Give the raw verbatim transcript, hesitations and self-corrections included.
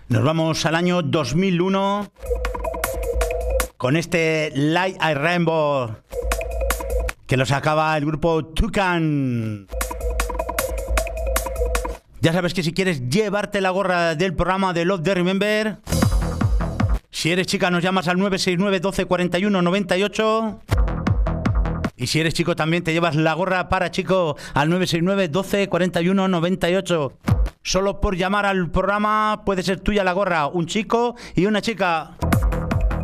Nos vamos al año dos mil uno con este Light a Rainbow que lo sacaba el grupo Tucan. Ya sabes que si quieres llevarte la gorra del programa de Love the Remember, si eres chica nos llamas al nueve seis nueve, doce, cuarenta y uno, noventa y ocho. Y si eres chico también te llevas la gorra para chico al nueve seis nueve, doce, cuarenta y uno, noventa y ocho. Solo por llamar al programa puede ser tuya la gorra, un chico y una chica.